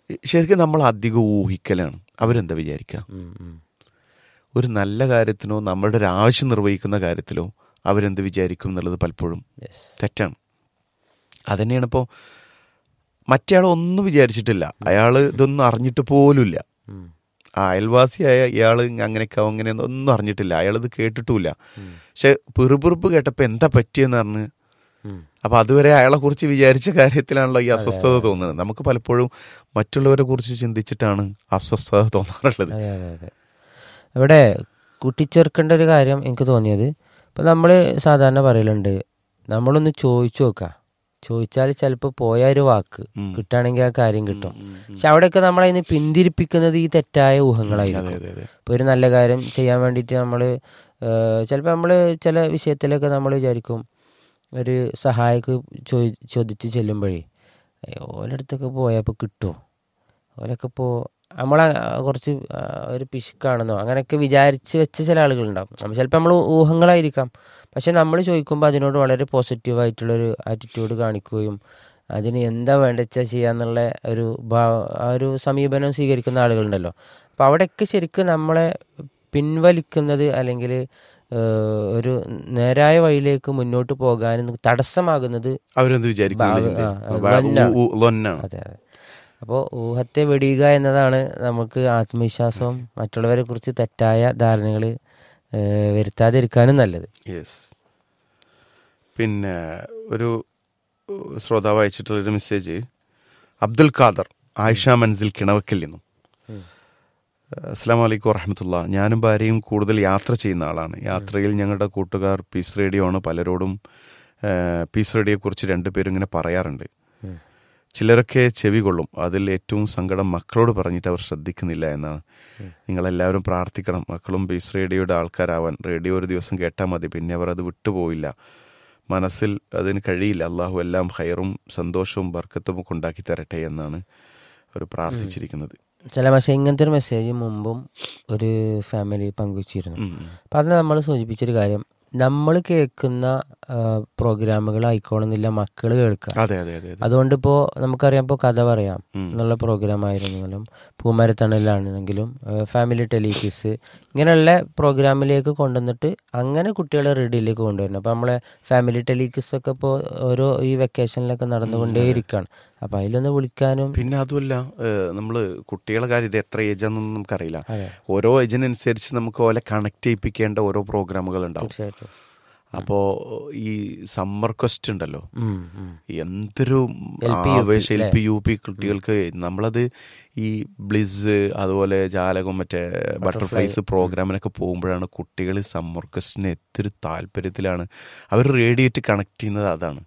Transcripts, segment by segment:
ശരിക്കും നമ്മൾ അധികം ഊഹിക്കലാണ്. അവരെന്താ വിചാരിക്കുക? ഒരു നല്ല കാര്യത്തിനോ നമ്മളുടെ ഒരു ആവശ്യം നിർവഹിക്കുന്ന കാര്യത്തിലോ അവരെന്ത് വിചാരിക്കും എന്നുള്ളത് പലപ്പോഴും തെറ്റാണ്. അതുതന്നെയാണ് ഇപ്പോൾ മറ്റേയാൾ ഒന്നും വിചാരിച്ചിട്ടില്ല, അയാൾ ഇതൊന്നും അറിഞ്ഞിട്ട് പോലുമില്ല. അയൽവാസിയായ ഇയാൾ അങ്ങനെയൊക്കെ അങ്ങനെയൊന്നും അറിഞ്ഞിട്ടില്ല, അയാളിത് കേട്ടിട്ടുമില്ല. പക്ഷെ പിറുപിറുപ്പ് കേട്ടപ്പോൾ എന്താ പറ്റിയെന്ന് പറഞ്ഞ് അപ്പം അതുവരെ അയാളെ കുറിച്ച് വിചാരിച്ച കാര്യത്തിലാണല്ലോ ഈ അസ്വസ്ഥത തോന്നുന്നത്. നമുക്ക് പലപ്പോഴും മറ്റുള്ളവരെ കുറിച്ച് ചിന്തിച്ചിട്ടാണ് അസ്വസ്ഥത തോന്നാറുള്ളത്. ഇവിടെ കൂട്ടിച്ചേർക്കേണ്ട ഒരു കാര്യം എനിക്ക് തോന്നിയത്, ഇപ്പം നമ്മൾ സാധാരണ പറയലുണ്ട് നമ്മളൊന്ന് ചോദിച്ചു നോക്കുക, ചോദിച്ചാൽ ചിലപ്പോൾ പോയ ഒരു വാക്ക് കിട്ടുകയാണെങ്കിൽ ആ കാര്യം കിട്ടും. പക്ഷെ അവിടെയൊക്കെ നമ്മളതിന് പിന്തിരിപ്പിക്കുന്നത് ഈ തെറ്റായ ഊഹങ്ങളായിരിക്കും. ഇപ്പോൾ ഒരു നല്ല കാര്യം ചെയ്യാൻ വേണ്ടിയിട്ട് നമ്മൾ ചിലപ്പോൾ നമ്മൾ ചില വിഷയത്തിലൊക്കെ നമ്മൾ വിചാരിക്കും ഒരു സഹായിക്ക് ചോദിച്ച് ചെല്ലുമ്പോഴേ ഓരോടത്തൊക്കെ പോയപ്പോൾ കിട്ടുമോ, ഓരൊക്കെ ഇപ്പോൾ നമ്മളെ കുറച്ച് ഒരു പിശുക്കാണെന്നോ അങ്ങനെയൊക്കെ വിചാരിച്ച് വെച്ച ചില ആളുകളുണ്ടാവും. ചിലപ്പോൾ നമ്മൾ ഊഹങ്ങളായിരിക്കാം, പക്ഷെ നമ്മൾ ചോദിക്കുമ്പോൾ അതിനോട് വളരെ പോസിറ്റീവായിട്ടുള്ളൊരു ആറ്റിറ്റ്യൂഡ് കാണിക്കുകയും അതിന് എന്താ വേണ്ടച്ചാൽ ചെയ്യാന്നുള്ള ഒരു സമീപനം സ്വീകരിക്കുന്ന ആളുകളുണ്ടല്ലോ. അപ്പോൾ അവിടെയൊക്കെ ശരിക്കും നമ്മളെ പിൻവലിക്കുന്നത് അല്ലെങ്കിൽ ഒരു നേരായ വഴിയിലേക്ക് മുന്നോട്ട് പോകാൻ തടസ്സമാകുന്നത് അവരെന്ത് വിചാരിക്കും. അതെ. അപ്പോൾ ഊഹത്തെ വെടിയുക എന്നതാണ് നമുക്ക് ആത്മവിശ്വാസവും മറ്റുള്ളവരെ കുറിച്ച് തെറ്റായ ധാരണകൾ വരുത്താതിരിക്കാനും നല്ലത്. യെസ്. പിന്നെ ഒരു ശ്രോതാവ് അയച്ചിട്ടുള്ളൊരു മെസ്സേജ്, അബ്ദുൽ ഖാദർ ആയിഷ മൻസിൽ കിണവക്കൽ നിന്നും. അസ്സലാമു അലൈക്കും വറഹ്മത്തുള്ളാഹി. ഞാനും ഭാര്യയും കൂടുതൽ യാത്ര ചെയ്യുന്ന ആളാണ്. യാത്രയിൽ ഞങ്ങളുടെ കൂട്ടുകാർ പീസ് റേഡിയോ ആണ്. പലരോടും പീസ് റേഡിയോയെക്കുറിച്ച് രണ്ടുപേരും ഇങ്ങനെ പറയാറുണ്ട്. ചിലരൊക്കെ ചെവി കൊള്ളും. അതിൽ ഏറ്റവും സങ്കടം മക്കളോട് പറഞ്ഞിട്ട് അവർ ശ്രദ്ധിക്കുന്നില്ല എന്നാണ്. നിങ്ങളെല്ലാവരും പ്രാർത്ഥിക്കണം മക്കളും പീസ് റേഡിയോയുടെ ആൾക്കാരാവാൻ. റേഡിയോ ഒരു ദിവസം കേട്ടാൽ മതി, പിന്നെ അവർ അത് വിട്ടുപോയില്ല. മനസ്സിൽ അതിന് കഴിയില്ല. അള്ളാഹു എല്ലാം ഹൈറും സന്തോഷവും ബർക്കത്തും ഒക്കെ ഉണ്ടാക്കി തരട്ടെ എന്നാണ് അവർ പ്രാർത്ഥിച്ചിരിക്കുന്നത്. പക്ഷേ ഇങ്ങനത്തെ ഒരു മെസ്സേജ് മുമ്പും ഒരു ഫാമിലി പങ്കുവച്ചിരുന്നു. അപ്പം അത് നമ്മൾ സൂചിപ്പിച്ചൊരു കാര്യം, നമ്മൾ കേൾക്കുന്ന പ്രോഗ്രാമുകളായിക്കോണമെന്നില്ല മക്കൾ കേൾക്കുക. അതുകൊണ്ട് ഇപ്പോൾ നമുക്കറിയാം, ഇപ്പോൾ കഥ പറയാം എന്നുള്ള പ്രോഗ്രാം ആയിരുന്നെങ്കിലും പൂമരത്തണലാണെങ്കിലും ഫാമിലി ടെലിക്വിസ് ഇങ്ങനെയുള്ള പ്രോഗ്രാമിലേക്ക് കൊണ്ടുവന്നിട്ട് അങ്ങനെ കുട്ടികളെ റെഡിയിലേക്ക് കൊണ്ടുവരണം. അപ്പോൾ നമ്മളെ ഫാമിലി ടെലിക്വിസ് ഒക്കെ ഇപ്പോൾ ഓരോ ഈ വെക്കേഷനിലൊക്കെ നടന്നുകൊണ്ടേയിരിക്കുകയാണ്. അപ്പം അതിലൊന്ന് വിളിക്കാനും. പിന്നെ അതുമല്ല, നമ്മൾ കുട്ടികളുടെ കാര്യം ഇത് എത്ര ഏജാന്നൊന്നും നമുക്കറിയില്ല. ഓരോ ഏജിനനുസരിച്ച് നമുക്ക് ഓലെ കണക്ട് ചെയ്യിപ്പിക്കേണ്ട ഓരോ പ്രോഗ്രാമുകൾ ഉണ്ടാവും. അപ്പോൾ ഈ സമ്മർ ക്വസ്റ്റ് ഉണ്ടല്ലോ, എന്തൊരു ആവേശം. LP UP കുട്ടികൾക്ക് നമ്മളത് ഈ ബ്ലിസ് അതുപോലെ ജാലകം മറ്റേ ബട്ടർഫ്ലൈസ് പ്രോഗ്രാമിനൊക്കെ പോകുമ്പോഴാണ് കുട്ടികൾ സമ്മർ ക്വസ്റ്റിന് എത്തൊരു താല്പര്യത്തിലാണ് അവർ റേഡിയേറ്റ് കണക്ട് ചെയ്യുന്നത്. അതാണ്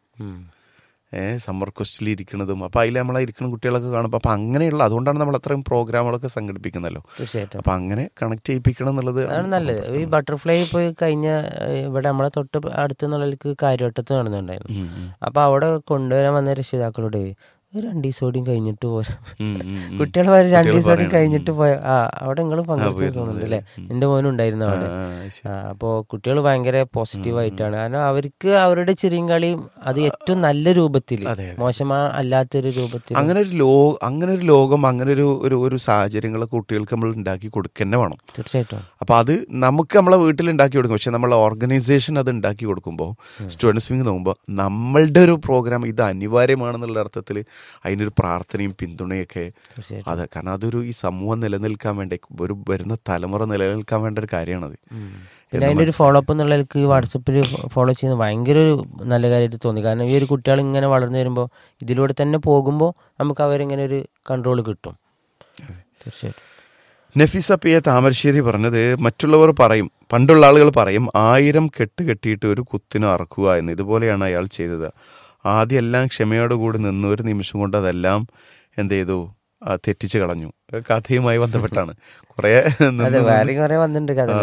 സമ്മർ ക്വസ്റ്റിൽ ഇരിക്കുന്നതും. അപ്പോൾ അതിൽ നമ്മളായിരിക്കുന്ന കുട്ടികളൊക്കെ കാണുമ്പോൾ അപ്പം അങ്ങനെയുള്ള, അതുകൊണ്ടാണ് നമ്മൾ അത്രയും പ്രോഗ്രാമുകളൊക്കെ സംഘടിപ്പിക്കുന്നല്ലോ. അപ്പം അങ്ങനെ കണക്ട് ചെയ്യിപ്പിക്കണം എന്നുള്ളത് നല്ലത്. ഈ ബട്ടർഫ്ലൈ പോയി കഴിഞ്ഞ ഇവിടെ നമ്മളെ തൊട്ട് അടുത്തുനിന്നുള്ളവർക്ക് കാര്യവട്ടത്ത് നടന്നിട്ടുണ്ടായിരുന്നു. അപ്പോൾ അവിടെ കൊണ്ടുവരാൻ വന്ന രക്ഷിതാക്കളോട് ഒരു 2 ദിവസം കഴിഞ്ഞിട്ട് പോരാ, കുട്ടികൾ 2 ദിവസം കഴിഞ്ഞിട്ട് പോയ അവിടെ നിങ്ങൾ പങ്കെടുത്തു തോന്നുന്നുണ്ട് അല്ലേ? എൻ്റെ മോനും ഉണ്ടായിരുന്നു അവിടെ. അപ്പോൾ കുട്ടികൾ ഭയങ്കര പോസിറ്റീവായിട്ടാണ്. കാരണം അവർക്ക് അവരുടെ ചെറിയ കളിയും അത് ഏറ്റവും നല്ല രൂപത്തിൽ, മോശമല്ലാത്തൊരു രൂപത്തിൽ അങ്ങനെ ഒരു ലോകം അങ്ങനെ ഒരു സാഹചര്യങ്ങൾ കുട്ടികൾക്ക് നമ്മൾ ഉണ്ടാക്കി കൊടുക്കുക തന്നെ വേണം. തീർച്ചയായിട്ടും. അപ്പോൾ അത് നമുക്ക് നമ്മളെ വീട്ടിൽ ഉണ്ടാക്കി കൊടുക്കും. പക്ഷെ നമ്മളെ ഓർഗനൈസേഷൻ അത് ഉണ്ടാക്കി കൊടുക്കുമ്പോൾ സ്റ്റുഡൻസ് വിങ് നോക്കുമ്പോൾ നമ്മളുടെ ഒരു പ്രോഗ്രാം ഇത് അനിവാര്യമാണെന്നുള്ള അർത്ഥത്തിൽ അതിനൊരു പ്രാർത്ഥനയും പിന്തുണയൊക്കെ അത്. കാരണം അതൊരു ഈ സമൂഹം നിലനിൽക്കാൻ വേണ്ടി, ഒരു വരുന്ന തലമുറ നിലനിൽക്കാൻ വേണ്ട ഒരു കാര്യമാണത്. പിന്നെ അതിൻ്റെ ഒരു ഫോളോ അപ്പ് എന്നുള്ളവർക്ക് വാട്സപ്പിൽ ഫോളോ ചെയ്യുന്നത് ഭയങ്കര ഒരു നല്ല കാര്യമായിട്ട് തോന്നി. കാരണം ഈ ഒരു കുട്ടികൾ ഇങ്ങനെ വളർന്നു വരുമ്പോൾ ഇതിലൂടെ തന്നെ പോകുമ്പോൾ നമുക്ക് അവരിങ്ങനെ ഒരു കൺട്രോൾ കിട്ടും. തീർച്ചയായിട്ടും. നഫീസ പി എ താമരശ്ശേരി പറഞ്ഞത്, മറ്റുള്ളവർ പറയും, പണ്ടുള്ള ആളുകൾ പറയും 1000 കെട്ട് കെട്ടിയിട്ട് ഒരു കുത്തിന് അറക്കുക എന്ന്. ഇതുപോലെയാണ് അയാൾ ചെയ്തത്. ആദ്യം എല്ലാം ക്ഷമയോടുകൂടി നിന്ന് ഒരു നിമിഷം കൊണ്ട് അതെല്ലാം എന്ത് ചെയ്തു, തെറ്റിച്ച് കളഞ്ഞു. കഥയുമായി ബന്ധപ്പെട്ടാണ് കുറേ വന്നിട്ടുണ്ട് കഥ.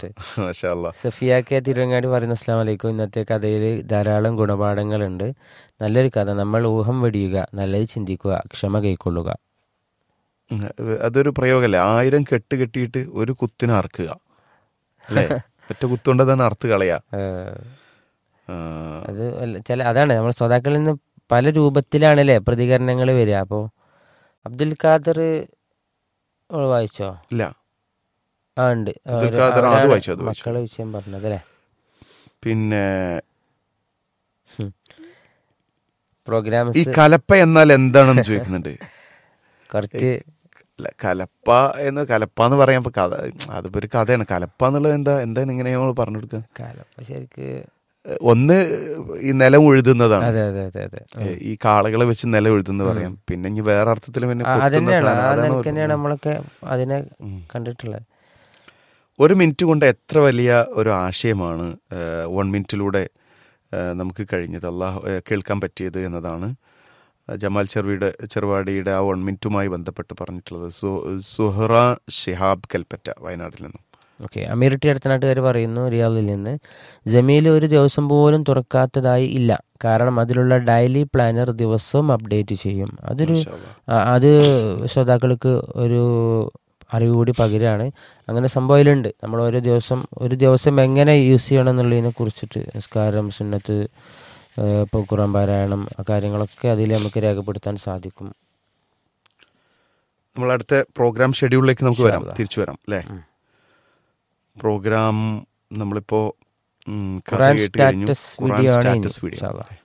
സഫിയ കെ തിരുവങ്ങാടി പറയുന്ന അസ്സലാമു അലൈക്കും. ഇന്നത്തെ കഥയിൽ ധാരാളം ഗുണപാഠങ്ങളുണ്ട്. നല്ലൊരു കഥ. നമ്മൾ ഊഹം വെടിയുക, നല്ലത് ചിന്തിക്കുക, ക്ഷമ കൈക്കൊള്ളുക. അതൊരു പ്രയോഗമല്ലേ, 1000 കെട്ട് കെട്ടിയിട്ട് ഒരു കുത്തിന് അറക്കുക അല്ലേ? ഒറ്റ കുത്തുകൊണ്ട് തന്നെ അറുത്ത് കളയാ. അത് അതാണ് നമ്മൾ ശ്രോതാക്കളിൽ നിന്ന് പല രൂപത്തിലാണല്ലേ പ്രതികരണങ്ങൾ വരിക. അപ്പോൾ അബ്ദുൽ ഖാദർ വായിച്ചോ? ഇല്ല. ആ ഉണ്ട്. അബ്ദുൽ ഖാദർ അത് വായിച്ചു, അത് വായിച്ചു. മക്കളെ വിഷയം പറഞ്ഞത് അല്ലേ? പിന്നെ പ്രോഗ്രാംസ് ഈ കലപ്പ എന്നാൽ എന്താണെന്ന് ചോദിക്കുന്നുണ്ട്. കുറച്ച് കലപ്പ എന്ന് പറയാൻ കഥ, അതിപ്പോ ഒരു കഥയാണ്. കലപ്പ എന്നുള്ളത് എന്താണ് ഇങ്ങനെ നമ്മൾ പറഞ്ഞു കൊടുക്കുക? കലപ്പ ശരിക്ക് ഒന്ന് ഈ നിലം ഉഴുതുന്നതാണ്. അതെ അതെ അതെ അതെ. ഈ കാളകളെ വെച്ച് നിലം ഉഴുതുന്ന പറയാം. പിന്നെ ഇനി വേറെ അർത്ഥത്തിൽ പിന്നെ തന്നെയാണ് നമ്മളൊക്കെ അതിനെ കണ്ടിട്ടുള്ളത്. 1 മിനിറ്റ് കൊണ്ട് എത്ര വലിയ ഒരു ആശയമാണ് 1 മിനിറ്റിലൂടെ നമുക്ക് കഴിഞ്ഞത്, കേൾക്കാൻ പറ്റിയത് എന്നതാണ് ജമാൽ ചെറുവാടിയുടെ ആ 1 മിനിറ്റുമായി ബന്ധപ്പെട്ട് പറഞ്ഞിട്ടുള്ളത്. സുഹറ ഷിഹാബ് കൽപ്പറ്റ, വയനാട്ടിൽ നിന്നും. ഓക്കെ. അമീർട്ടി അടുത്തനാട്ടുകാർ പറയുന്നു റിയാദിൽ നിന്ന്, ജമീൽ ഒരു ദിവസം പോലും തുറക്കാത്തതായി ഇല്ല, കാരണം അതിലുള്ള ഡെയിലി പ്ലാനർ ദിവസവും അപ്ഡേറ്റ് ചെയ്യും. അത് ശ്രോതാക്കൾക്ക് ഒരു അറിവ് കൂടി പകരാണ്. അങ്ങനെ സംഭവത്തിലുണ്ട്. നമ്മൾ ഒരു ദിവസം എങ്ങനെ യൂസ് ചെയ്യണം എന്നുള്ളതിനെ കുറിച്ചിട്ട് നിസ്കാരം, സുന്നത്ത്, ഇപ്പോൾ ഖുർആൻ പാരായണം, ആ കാര്യങ്ങളൊക്കെ അതിൽ നമുക്ക് രേഖപ്പെടുത്താൻ സാധിക്കും. നമ്മൾ അടുത്ത പ്രോഗ്രാം ഷെഡ്യൂളിലേക്ക് നമുക്ക് തിരിച്ചു വരാം അല്ലേ? പ്രോഗ്രാം നമ്മളിപ്പോ ഖുർആൻ സ്റ്റാറ്റസ് വീഡിയോ ആണ്.